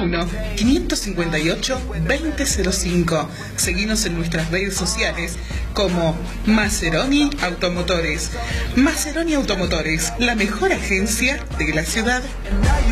091-558-2005. Seguinos en nuestras redes sociales como Maceroni Automotores. Maceroni Automotores, la mejor agencia de la ciudad.